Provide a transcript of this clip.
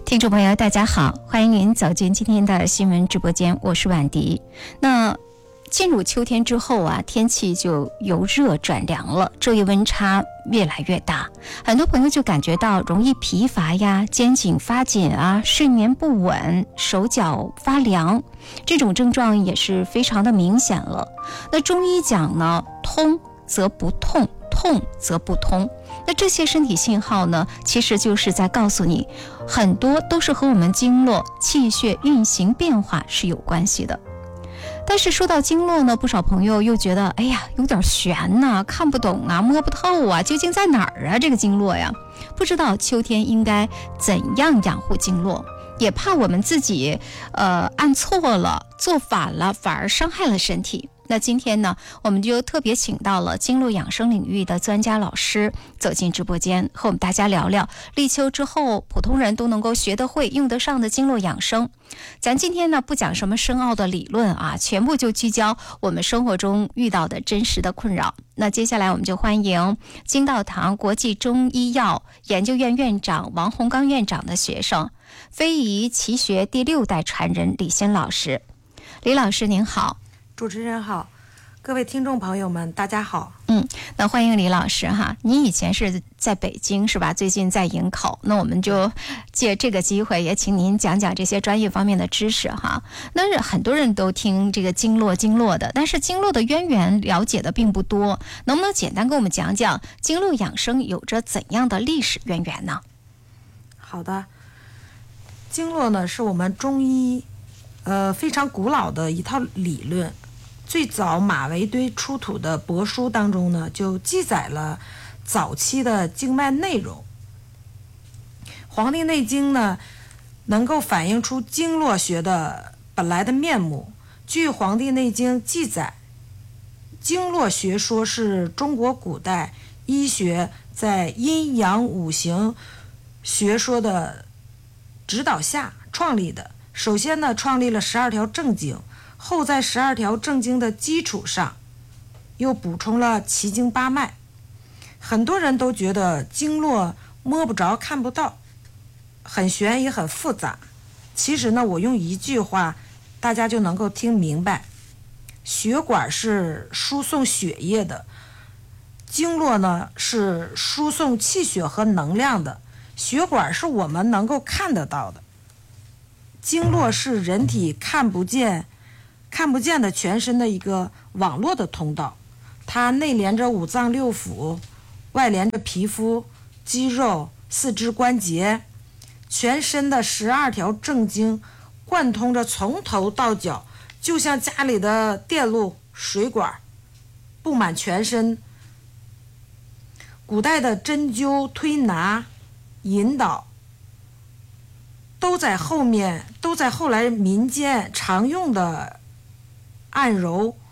听众朋友大家好，欢迎您走进今天的新闻直播间，我是婉迪。那进入秋天之后啊，天气就由热转凉了，昼夜温差越来越大，很多朋友就感觉到容易疲乏呀，肩颈发紧啊，睡眠不稳，手脚发凉，这种症状也是非常的明显了。那中医讲呢，通则不痛，痛则不通。那这些身体信号呢，其实就是在告诉你，很多都是和我们经络、气血运行变化是有关系的。但是说到经络呢，不少朋友又觉得，哎呀，有点悬呐，看不懂啊，摸不透啊，究竟在哪儿啊？这个经络呀，不知道秋天应该怎样养护经络，也怕我们自己按错了、做反了，反而伤害了身体。那今天呢，我们就特别请到了经络养生领域的专家老师走进直播间，和我们大家聊聊立秋之后普通人都能够学得会、用得上的经络养生。咱今天呢，不讲什么深奥的理论啊，全部就聚焦我们生活中遇到的真实的困扰。那接下来我们就欢迎金道堂国际中医药研究院院长王洪刚院长的学生，非遗奇学第6代传人李欣老师。李老师您好。 主持人好，各位听众朋友们大家好。 那欢迎李老师哈。您以前是在北京是吧？最近在营口，那我们就借这个机会也请您讲讲这些专业方面的知识哈。那很多人都听这个经络的，但是经络的渊源了解的并不多，能不能简单跟我们讲讲经络养生有着怎样的历史渊源呢？ 好的，经络呢是我们中医非常古老的一套理论。最早马维堆出土的帛书当中呢，就记载了早期的经脉内容。黄帝内经呢，能够反映出经络学的本来的面目。据黄帝内经记载，经络学说是中国古代医学在阴阳五行学说的指导下创立的。首先呢，创立了12条正经，后在12条正经的基础上又补充了奇经八脉。很多人都觉得经络摸不着看不到，很玄也很复杂。其实呢，我用一句话大家就能够听明白，血管是输送血液的，经络呢是输送气血和能量的，血管是我们能够看得到的，经络是人体看不见的全身的一个网络的通道，它内连着五脏六腑，外连着皮肤、肌肉、四肢关节，全身的12条正经贯通着从头到脚，就像家里的电路水管布满全身。古代的针灸、推拿、引导都在后来民间常用的按揉